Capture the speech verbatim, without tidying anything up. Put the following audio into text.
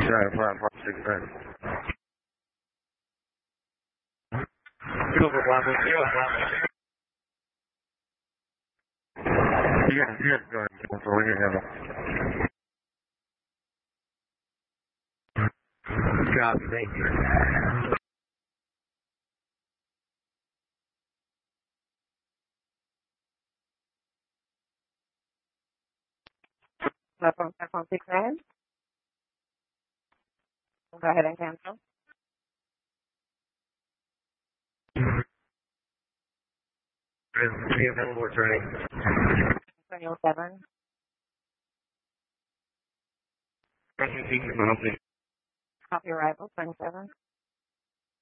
Right, five, five, six, seven. Silver Bravo, zero, Bravo. Yes, yes, go ahead. So we can handle. Copy, thank you. Platform five one six nine. Go ahead and cancel. We have available attorney. twenty oh seven. Thank you, Copy arrival, twenty-seven.